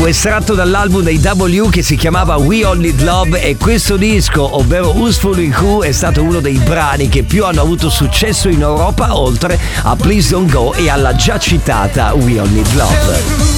fu estratto dall'album dei W che si chiamava We All Need Love, e questo disco, ovvero Useful in Who, è stato uno dei brani che più hanno avuto successo in Europa, oltre a Please Don't Go e alla già citata We All Need Love.